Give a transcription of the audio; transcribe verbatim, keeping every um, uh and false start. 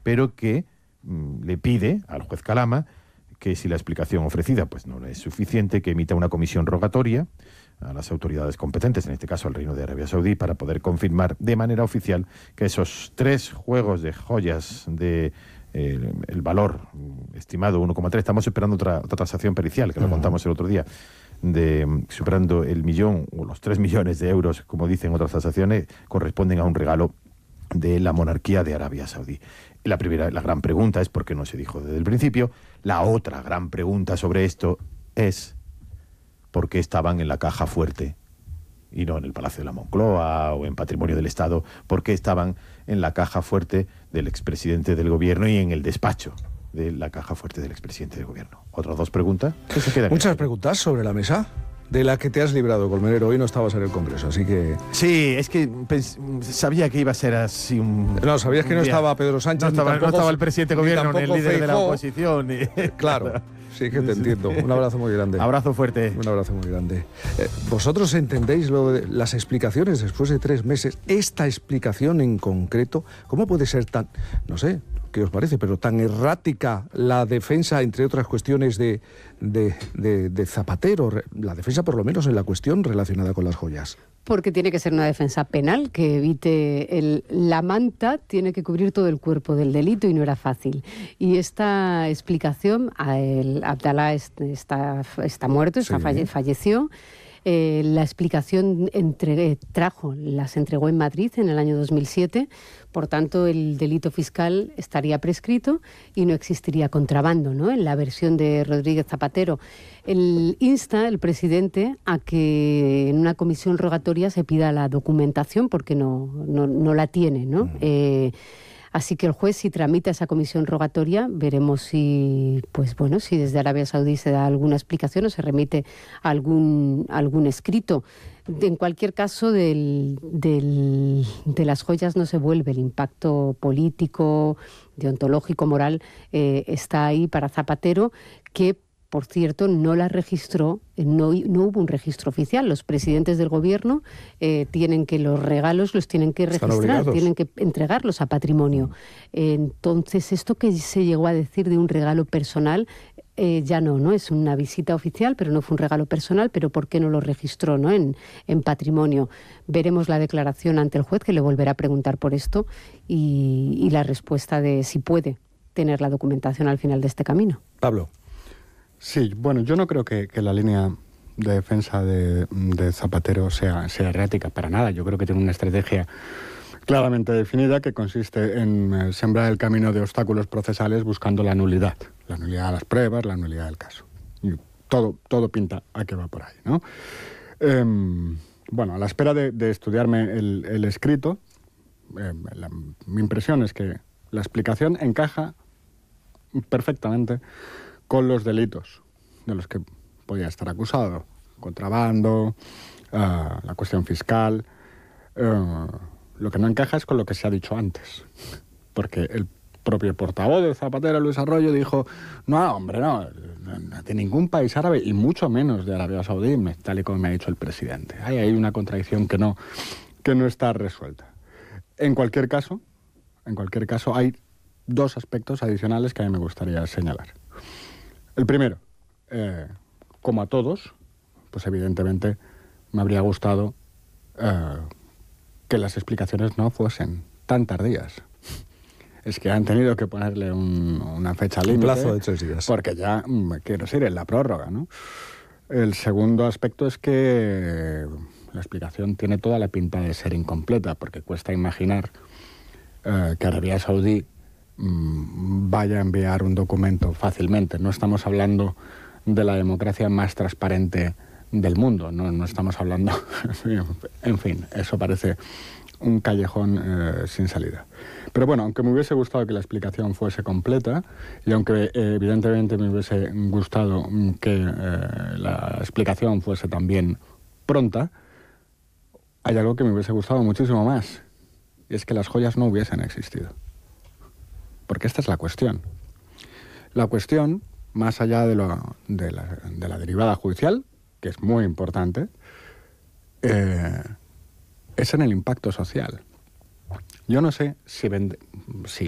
pero que mm, le pide al juez Calama que si la explicación ofrecida pues no es suficiente, que emita una comisión rogatoria a las autoridades competentes, en este caso al Reino de Arabia Saudí, para poder confirmar de manera oficial que esos tres juegos de joyas de eh, el valor estimado uno coma tres, estamos esperando otra, otra tasación pericial, que lo contamos el otro día, de superando el millón o los tres millones de euros, como dicen otras tasaciones, corresponden a un regalo de la monarquía de Arabia Saudí. La primera, la gran pregunta es por qué no se dijo desde el principio. La otra gran pregunta sobre esto es por qué estaban en la caja fuerte y no en el Palacio de la Moncloa o en Patrimonio del Estado, por qué estaban en la caja fuerte del expresidente del gobierno y en el despacho de la caja fuerte del expresidente del gobierno. Otras dos preguntas. ¿Qué se queda? Muchas preguntas sobre la mesa, de la que te has librado, Colmenero. Hoy no estabas en el Congreso, así que... Sí, es que pens- sabía que iba a ser así un... No, sabías que no día. estaba Pedro Sánchez, No estaba, ni tampoco, no estaba el presidente del ni gobierno, ni el tampoco líder de la Feijóo. oposición. Ni... Claro, sí que te entiendo. Un abrazo muy grande. Abrazo fuerte. Un abrazo muy grande. Eh, ¿Vosotros entendéis lo de las explicaciones después de tres meses? Esta explicación en concreto, ¿cómo puede ser tan, no sé, qué os parece, pero tan errática la defensa, entre otras cuestiones, de, de, de, de Zapatero? La defensa, por lo menos, en la cuestión relacionada con las joyas. Porque tiene que ser una defensa penal que evite el, la manta, tiene que cubrir todo el cuerpo del delito y no era fácil. Y esta explicación, el Abdalá está, está muerto, Sí. está falle, falleció. Eh, la explicación entre, trajo, las entregó en Madrid en el año dos mil siete, por tanto el delito fiscal estaría prescrito y no existiría contrabando, ¿no? En la versión de Rodríguez Zapatero. El insta, el presidente, a que en una comisión rogatoria se pida la documentación porque no, no, no la tiene, ¿no? Mm. Eh, Así que el juez, si tramita esa comisión rogatoria, veremos si, pues bueno, si desde Arabia Saudí se da alguna explicación o se remite a algún, algún escrito. En cualquier caso, del, del, de las joyas no se vuelve. El impacto político, deontológico, moral, eh, está ahí para Zapatero, que, por cierto, no la registró, no, no hubo un registro oficial. Los presidentes del gobierno eh, tienen que, los regalos los tienen que registrar, tienen que entregarlos a patrimonio. Eh, entonces, esto que se llegó a decir de un regalo personal, eh, ya no, ¿no? Es una visita oficial, pero no fue un regalo personal, pero ¿por qué no lo registró, ¿no? en, en patrimonio? Veremos la declaración ante el juez, que le volverá a preguntar por esto, y, y la respuesta de si puede tener la documentación al final de este camino. Pablo. Sí, bueno, yo no creo que, que la línea de defensa de, de Zapatero sea, sea errática, para nada. Yo creo que tiene una estrategia claramente definida que consiste en eh, sembrar el camino de obstáculos procesales buscando la nulidad. La nulidad de las pruebas, la nulidad del caso. Y todo, todo pinta a que va por ahí, ¿no? Eh, bueno, a la espera de, de estudiarme el, el escrito, eh, la, mi impresión es que la explicación encaja perfectamente con los delitos de los que podía estar acusado. Contrabando, uh, la cuestión fiscal. Uh, lo que no encaja es con lo que se ha dicho antes. Porque el propio portavoz de Zapatero, Luis Arroyo, dijo, no, hombre, no, de ningún país árabe, y mucho menos de Arabia Saudí, tal y como me ha dicho el presidente. Hay ahí una contradicción que no, que no está resuelta. En cualquier caso, en cualquier caso, hay dos aspectos adicionales que a mí me gustaría señalar. El primero, eh, como a todos, pues evidentemente me habría gustado eh, que las explicaciones no fuesen tan tardías. Es que han tenido que ponerle un, una fecha límite. Un plazo de tres días. Porque ya, quiero decir, en la prórroga, ¿no? El segundo aspecto es que la explicación tiene toda la pinta de ser incompleta, porque cuesta imaginar eh, que Arabia Saudí vaya a enviar un documento fácilmente. No estamos hablando de la democracia más transparente del mundo, no, no estamos hablando... En fin, eso parece un callejón eh, sin salida. Pero bueno, aunque me hubiese gustado que la explicación fuese completa, y aunque eh, evidentemente me hubiese gustado que eh, la explicación fuese también pronta, hay algo que me hubiese gustado muchísimo más, y es que las joyas no hubiesen existido. Porque esta es la cuestión. La cuestión, más allá de, lo, de, la, de la derivada judicial, que es muy importante, eh, es en el impacto social. Yo no sé si, vende, si